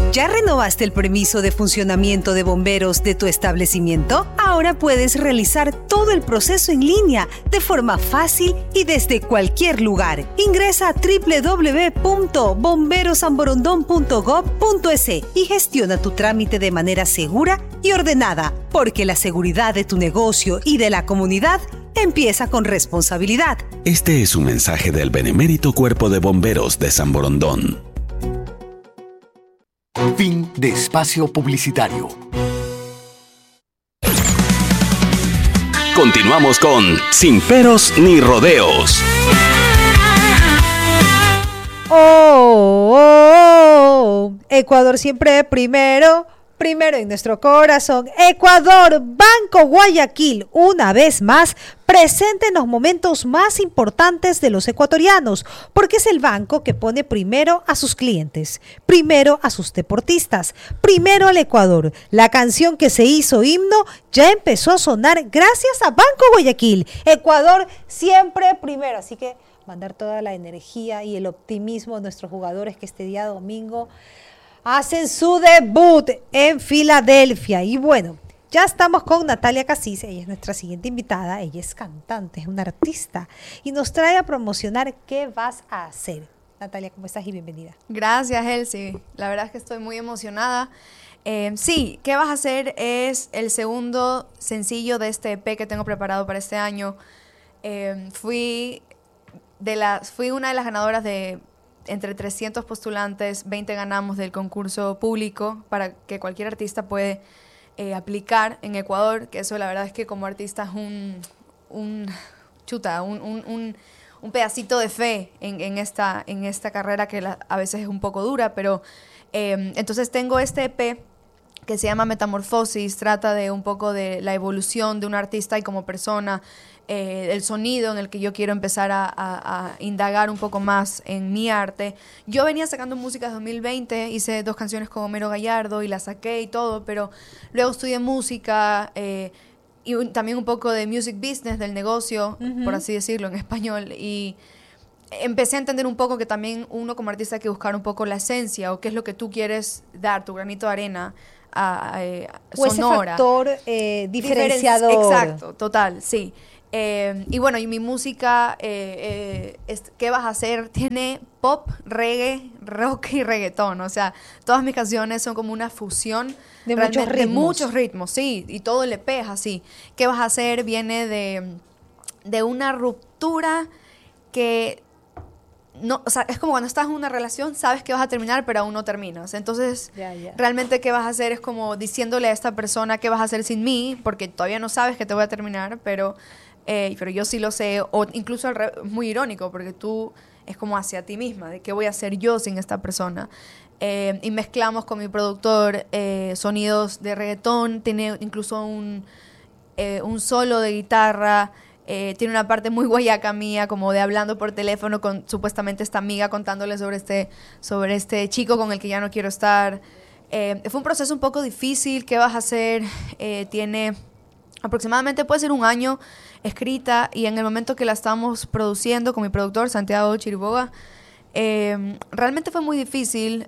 ¿Ya renovaste el permiso de funcionamiento de bomberos de tu establecimiento? Ahora puedes realizar todo el proceso en línea, de forma fácil y desde cualquier lugar. Ingresa a www.bomberosamborondón.gov.es y gestiona tu trámite de manera segura y ordenada, porque la seguridad de tu negocio y de la comunidad empieza con responsabilidad. Este es un mensaje del Benemérito Cuerpo de Bomberos de San Borondón. Fin de espacio publicitario. Continuamos con Sin Peros ni Rodeos. Ecuador siempre primero en nuestro corazón. Ecuador, Banco Guayaquil, una vez más, presente en los momentos más importantes de los ecuatorianos, porque es el banco que pone primero a sus clientes, primero a sus deportistas, primero al Ecuador. La canción que se hizo himno ya empezó a sonar gracias a Banco Guayaquil. Ecuador siempre primero, así que mandar toda la energía y el optimismo a nuestros jugadores que este día domingo hacen su debut en Filadelfia. Y bueno, ya estamos con Natalia Casís, ella es nuestra siguiente invitada, ella es cantante, es una artista y nos trae a promocionar qué vas a hacer. Natalia, ¿cómo estás y bienvenida? Gracias, Elsie. La verdad es que estoy muy emocionada. Sí, ¿qué vas a hacer? Es el segundo sencillo de este EP que tengo preparado para este año. Fui una de las ganadoras de entre 300 postulantes, 20 ganamos del concurso público para que cualquier artista puede aplicar en Ecuador, que eso la verdad es que como artista es un pedacito de fe en esta carrera que a veces es un poco dura, pero entonces tengo este EP que se llama Metamorfosis, trata de un poco de la evolución de un artista y como persona, el sonido en el que yo quiero empezar a indagar un poco más en mi arte. Yo venía sacando música en 2020, hice 2 canciones con Homero Gallardo y las saqué y todo, pero luego estudié música y también un poco de music business, del negocio, por así decirlo, en español, y empecé a entender un poco que también uno como artista hay que buscar un poco la esencia o qué es lo que tú quieres dar, tu granito de arena o sonora. Ese factor diferenciador. Exacto, total, sí. Y bueno, y mi música, ¿qué vas a hacer? Tiene pop, reggae, rock y reggaetón. O sea, todas mis canciones son como una fusión de muchos ritmos, sí. Y todo el EP es así. ¿Qué vas a hacer? Viene de una ruptura que no, o sea, es como cuando estás en una relación, sabes que vas a terminar, pero aún no terminas. Entonces, realmente qué vas a hacer es como diciéndole a esta persona qué vas a hacer sin mí, porque todavía no sabes que te voy a terminar, pero yo sí lo sé, o incluso muy irónico, porque tú es como hacia ti misma, de qué voy a hacer yo sin esta persona. Y mezclamos con mi productor sonidos de reggaetón, tiene incluso un solo de guitarra. Tiene una parte muy guayaca mía, como de hablando por teléfono con supuestamente esta amiga contándole sobre este chico con el que ya no quiero estar. Fue un proceso un poco difícil. ¿Qué vas a hacer? Tiene aproximadamente, puede ser un año escrita, y en el momento que la estamos produciendo con mi productor, Santiago Chiriboga, realmente fue muy difícil.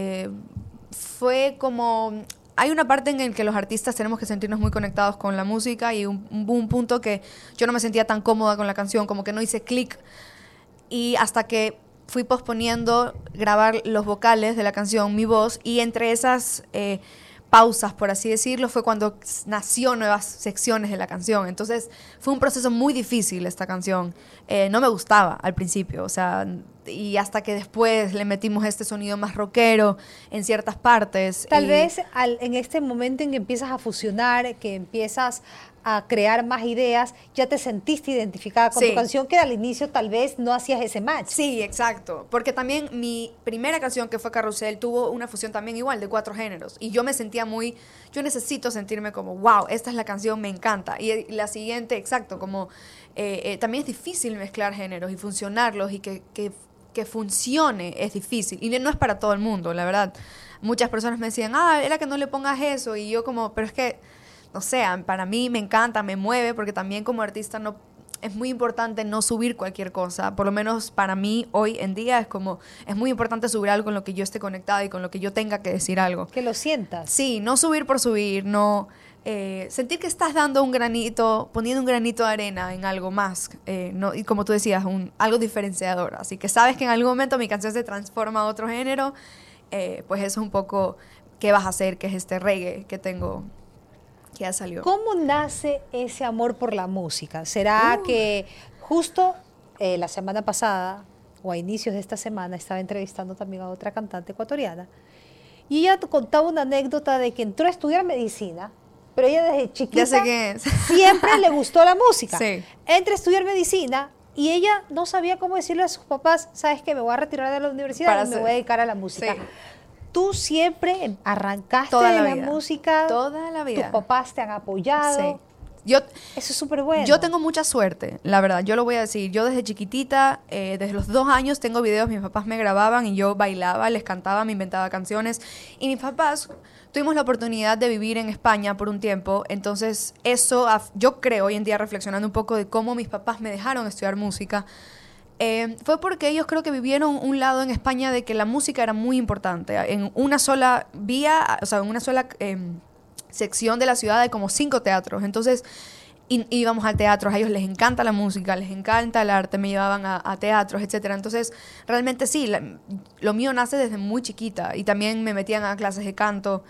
Fue como... Hay una parte en la que los artistas tenemos que sentirnos muy conectados con la música y un punto que yo no me sentía tan cómoda con la canción, como que no hice clic. Y hasta que fui posponiendo grabar los vocales de la canción, mi voz, y entre esas pausas, por así decirlo, fue cuando nació nuevas secciones de la canción. Entonces fue un proceso muy difícil esta canción. No me gustaba al principio, o sea... Y hasta que después le metimos este sonido más rockero en ciertas partes. Tal vez en este momento en que empiezas a fusionar, que empiezas a crear más ideas, ya te sentiste identificada con tu canción, que al inicio tal vez no hacías ese match. Sí, exacto. Porque también mi primera canción, que fue Carrusel, tuvo una fusión también igual de 4 géneros. Y yo me sentía yo necesito sentirme como, wow, esta es la canción, me encanta. Y la siguiente, exacto, como también es difícil mezclar géneros y funcionarlos y que funcione es difícil, y no es para todo el mundo, la verdad. Muchas personas me decían, era que no le pongas eso, y yo como, pero es que, no sé, para mí me encanta, me mueve, porque también como artista no, es muy importante no subir cualquier cosa. Por lo menos para mí hoy en día es muy importante subir algo con lo que yo esté conectada y con lo que yo tenga que decir algo. Que lo sientas. Sí, no subir por subir, no sentir que estás dando un granito, poniendo un granito de arena en algo más, y como tú decías, algo diferenciador. Así que sabes que en algún momento mi canción se transforma a otro género, pues eso es un poco qué vas a hacer, que es este reggae que tengo, que ya salió. ¿Cómo nace ese amor por la música? ¿Será que justo la semana pasada o a inicios de esta semana estaba entrevistando también a otra cantante ecuatoriana y ella contaba una anécdota de que entró a estudiar medicina, pero ella desde chiquita Ya sé qué es. siempre le gustó la música. Sí. Entra a estudiar medicina y ella no sabía cómo decirle a sus papás, sabes que me voy a retirar de la universidad y me voy a dedicar a la música. Sí. Tú siempre arrancaste Toda de la la vida. música. Toda la vida. Tus papás te han apoyado. Sí. Yo, Eso es súper bueno. Yo tengo mucha suerte, la verdad, yo lo voy a decir. Yo desde chiquitita, desde los 2 años tengo videos, mis papás me grababan y yo bailaba, les cantaba, me inventaba canciones. Y mis papás tuvimos la oportunidad de vivir en España por un tiempo, entonces eso, yo creo hoy en día reflexionando un poco de cómo mis papás me dejaron estudiar música, fue porque ellos creo que vivieron un lado en España de que la música era muy importante. En una sola vía, o sea, en una sola sección de la ciudad hay como 5 teatros. Entonces íbamos al teatro, a ellos les encanta la música, les encanta el arte, me llevaban a teatros, etcétera. Entonces realmente sí, lo mío nace desde muy chiquita y también me metían a clases de canto.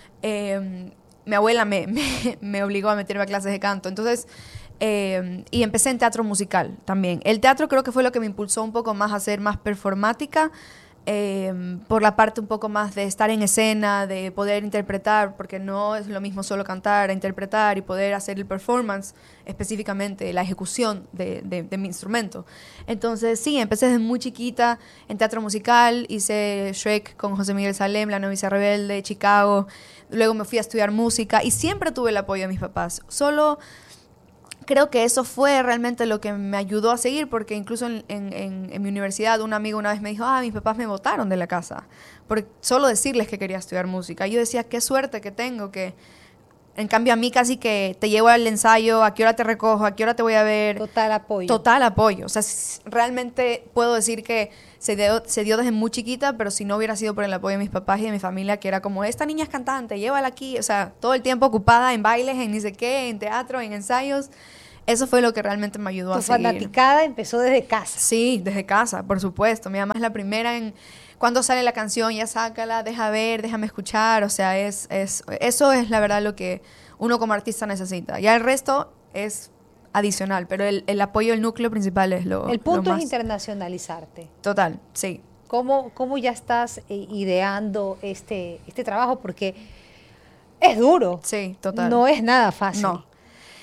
Mi abuela me obligó a meterme a clases de canto. Entonces y empecé en teatro musical también. El teatro creo que fue lo que me impulsó un poco más a ser más performática, por la parte un poco más de estar en escena, de poder interpretar, porque no es lo mismo solo cantar, a interpretar y poder hacer el performance, específicamente la ejecución de mi instrumento. Entonces sí, empecé desde muy chiquita en teatro musical, hice Shrek con José Miguel Salem, La novicia rebelde, Chicago, luego me fui a estudiar música y siempre tuve el apoyo de mis papás. Solo creo que eso fue realmente lo que me ayudó a seguir, porque incluso en mi universidad un amigo una vez me dijo, mis papás me botaron de la casa por solo decirles que quería estudiar música. Y yo decía, qué suerte que tengo, que en cambio a mí casi que te llevo al ensayo, a qué hora te recojo, a qué hora te voy a ver. Total apoyo. Total apoyo. O sea, realmente puedo decir que se dio desde muy chiquita, pero si no hubiera sido por el apoyo de mis papás y de mi familia, que era como, esta niña es cantante, llévala aquí. O sea, todo el tiempo ocupada en bailes, en ni sé qué, en teatro, en ensayos. Eso fue lo que realmente me ayudó a seguir. Tu fanaticada empezó desde casa. Sí, desde casa, por supuesto. Mi mamá es la primera en cuando sale la canción, ya sácala, deja ver, déjame escuchar. O sea, eso es la verdad lo que uno como artista necesita. Ya el resto es adicional, pero el apoyo, el núcleo principal es lo El punto lo más. es internacionalizarte. Total, sí. ¿Cómo ya estás ideando este trabajo? Porque es duro. Sí, total. No es nada fácil. No.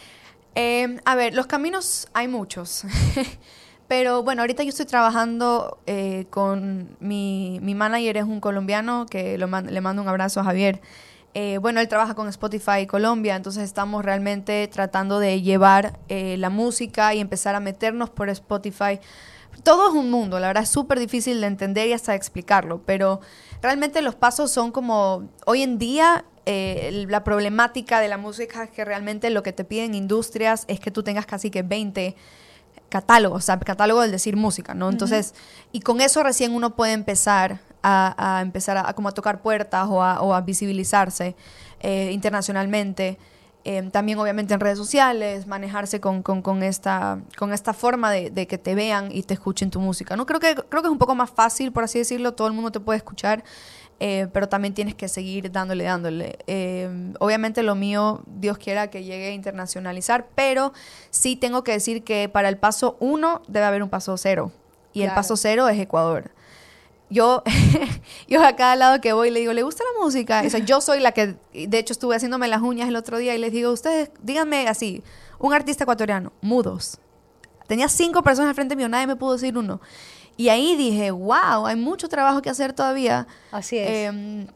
A ver, los caminos hay muchos. Pero bueno, ahorita yo estoy trabajando con mi manager, es un colombiano, que le mando un abrazo a Javier. Bueno, él trabaja con Spotify Colombia, entonces estamos realmente tratando de llevar la música y empezar a meternos por Spotify. Todo es un mundo, la verdad es súper difícil de entender y hasta de explicarlo, pero realmente los pasos son como, hoy en día, la problemática de la música es que realmente lo que te piden industrias es que tú tengas casi que 20 catálogos, o sea, catálogo del decir música, ¿no? Entonces, y con eso recién uno puede empezar a como a tocar puertas o a visibilizarse internacionalmente. También obviamente en redes sociales, manejarse con esta forma de que te vean y te escuchen tu música, ¿no? Creo que es un poco más fácil, por así decirlo, todo el mundo te puede escuchar, pero también tienes que seguir dándole. Obviamente lo mío, Dios quiera que llegue a internacionalizar, pero sí tengo que decir que para el paso 1 debe haber un paso 0, y el paso 0 es Ecuador. Yo a cada lado que voy le digo, ¿le gusta la música? O sea, yo soy la que, de hecho estuve haciéndome las uñas el otro día y les digo, ustedes, díganme así, un artista ecuatoriano, mudos. Tenía 5 personas al frente mío, nadie me pudo decir uno. Y ahí dije, wow, hay mucho trabajo que hacer todavía. Así es.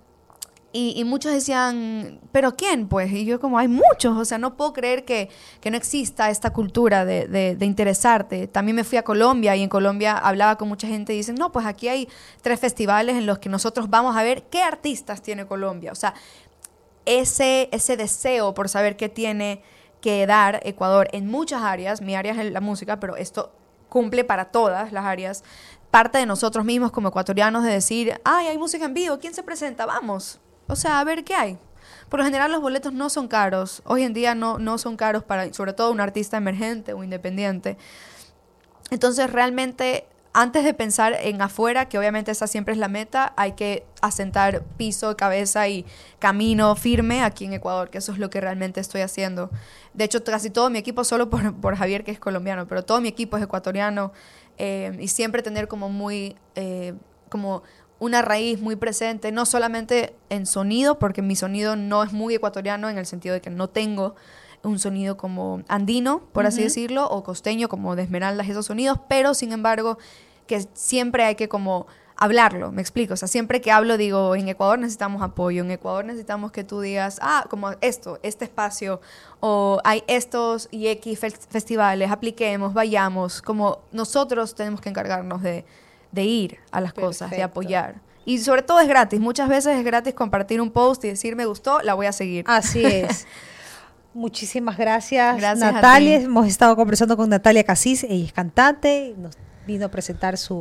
Y muchos decían, ¿pero quién? Pues, y yo como, hay muchos, o sea, no puedo creer que no exista esta cultura de interesarte. También me fui a Colombia y en Colombia hablaba con mucha gente y dicen, no, pues aquí hay 3 festivales en los que nosotros vamos a ver qué artistas tiene Colombia. O sea, ese deseo por saber qué tiene que dar Ecuador en muchas áreas. Mi área es la música, pero esto cumple para todas las áreas. Parte de nosotros mismos como ecuatorianos de decir, ay, hay música en vivo, ¿quién se presenta? Vamos. O sea, a ver qué hay. Por lo general los boletos no son caros. Hoy en día no son caros para, sobre todo, un artista emergente o independiente. Entonces, realmente, antes de pensar en afuera, que obviamente esa siempre es la meta, hay que asentar piso, cabeza y camino firme aquí en Ecuador, que eso es lo que realmente estoy haciendo. De hecho, casi todo mi equipo, solo por Javier, que es colombiano, pero todo mi equipo es ecuatoriano, y siempre tener como muy... como una raíz muy presente, no solamente en sonido, porque mi sonido no es muy ecuatoriano en el sentido de que no tengo un sonido como andino, por así decirlo, o costeño, como de Esmeraldas, esos sonidos, pero sin embargo que siempre hay que como hablarlo, me explico, o sea, siempre que hablo digo, en Ecuador necesitamos apoyo, en Ecuador necesitamos que tú digas, como este espacio, o hay estos y X festivales, apliquemos, vayamos, como nosotros tenemos que encargarnos de ir a las cosas, de apoyar. Y sobre todo es gratis. Muchas veces es gratis compartir un post y decir, me gustó, la voy a seguir. Así es. Muchísimas gracias Natalia. Hemos estado conversando con Natalia Casís. Ella es cantante. Nos vino a presentar su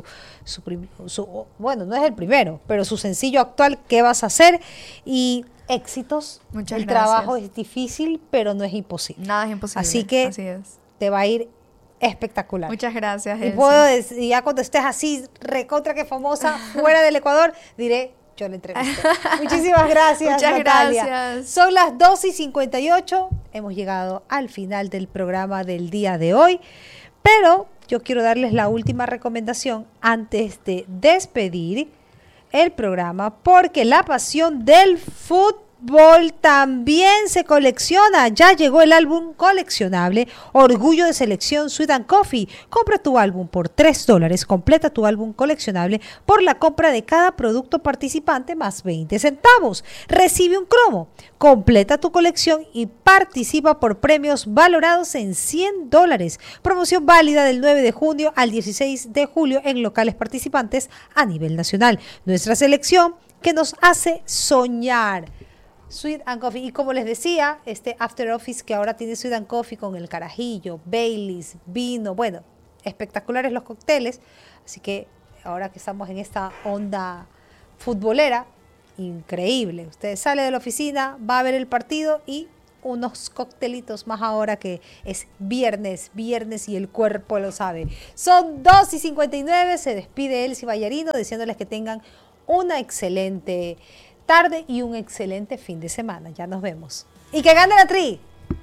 bueno, no es el primero, pero su sencillo actual, ¿Qué vas a hacer? Y éxitos. Muchas gracias. El trabajo es difícil, pero no es imposible. Nada es imposible. Así que así es. Te va a ir espectacular. Muchas gracias. Y puedo decir, ya cuando estés así, recontra que famosa, fuera del Ecuador, diré, yo la entrevisté. Muchísimas gracias, Muchas Natalia. gracias. Son las 2:58. Hemos llegado al final del programa del día de hoy, pero yo quiero darles la última recomendación antes de despedir el programa, porque la pasión del fútbol también se colecciona. Ya llegó el álbum coleccionable Orgullo de Selección Sweet & Coffee. Compra tu álbum por $3. Completa tu álbum coleccionable por la compra de cada producto participante más 20 centavos. Recibe un cromo. Completa tu colección y participa por premios valorados en $100. Promoción válida del 9 de junio al 16 de julio en locales participantes a nivel nacional. Nuestra selección que nos hace soñar. Sweet & Coffee. Y como les decía, este After Office que ahora tiene Sweet & Coffee con el carajillo, Baileys, vino, bueno, espectaculares los cócteles. Así que ahora que estamos en esta onda futbolera, increíble. Usted sale de la oficina, va a ver el partido y unos coctelitos más ahora que es viernes y el cuerpo lo sabe. Son 2:59, se despide Elsie Ballarino deseándoles que tengan una excelente tarde y un excelente fin de semana. Ya nos vemos. ¡Y que gane la Tri!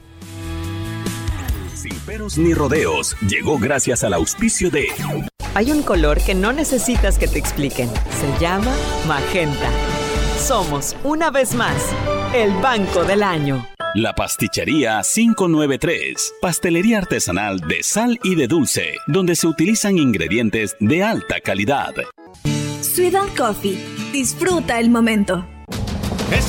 Sin peros ni rodeos, llegó gracias al auspicio de... Hay un color que no necesitas que te expliquen. Se llama magenta. Somos, una vez más, el Banco del Año. La Pastichería 593, pastelería artesanal de sal y de dulce, donde se utilizan ingredientes de alta calidad. Sweet & Coffee. Disfruta el momento.